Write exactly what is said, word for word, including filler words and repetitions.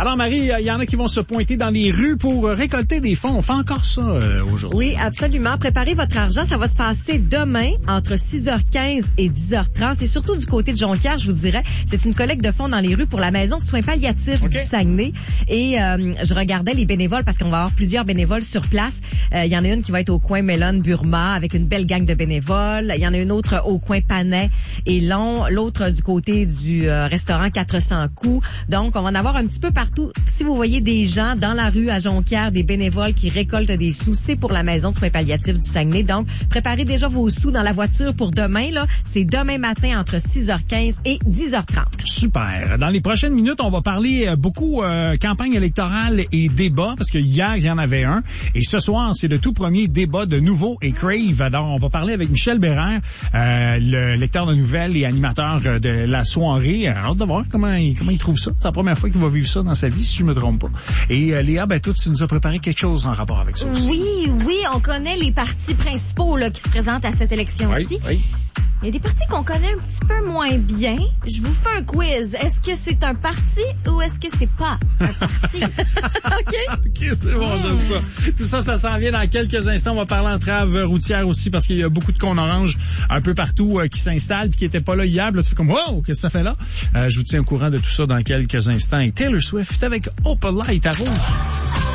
Alors, Marie, il y en a qui vont se pointer dans les rues pour récolter des fonds. On fait encore ça euh, aujourd'hui. Oui, absolument. Préparez votre argent. Ça va se passer demain entre six heures quinze et dix heures trente. Et surtout du côté de Jonquière, je vous dirais, c'est une collecte de fonds dans les rues pour la maison de soins palliatifs okay. du Saguenay. Et euh, je regardais les bénévoles parce qu'on va avoir plusieurs bénévoles sur place. Il euh, y en a une qui va être au coin Melon Burma avec une belle gang de bénévoles. Il y en a une autre au coin Panay et Long. L'autre du côté du euh, restaurant quatre cents coups. Donc, on va en avoir un petit peu partout. Si vous voyez des gens dans la rue à Jonquière, des bénévoles qui récoltent des sous, c'est pour la maison de soins palliatifs du Saguenay. Donc, préparez déjà vos sous dans la voiture pour demain. Là, c'est demain matin entre six heures quinze et dix heures trente. Super. Dans les prochaines minutes, on va parler beaucoup euh, campagne électorale et débat, parce que hier, il y en avait un. Et ce soir, c'est le tout premier débat de Nouveau et Crave. Alors, on va parler avec Michel Bérère, euh, le lecteur de nouvelles et animateur de la soirée. Alors, hâte de voir comment il, comment il trouve ça. C'est la première fois qu'il va vivre ça dans sa vie, si je me trompe pas. Et euh, Léa, ben, toi, tu nous as préparé quelque chose en rapport avec ça aussi. Oui, oui, on connaît les partis principaux là, qui se présentent à cette élection-ci. Oui, oui. Il y a des partis qu'on connaît un petit peu moins bien. Je vous fais un quiz. Est-ce que c'est un parti ou est-ce que c'est pas un parti? OK? OK, c'est bon, mmh. j'aime ça. Tout ça, ça s'en vient dans quelques instants. On va parler en trave routière aussi parce qu'il y a beaucoup de cônes oranges un peu partout euh, qui s'installent puis qui étaient pas là hier. Là, tu fais comme, wow, qu'est-ce que ça fait là? Euh, je vous tiens au courant de tout ça dans quelques instants. Et Taylor Swift avec Opalite à Rouge.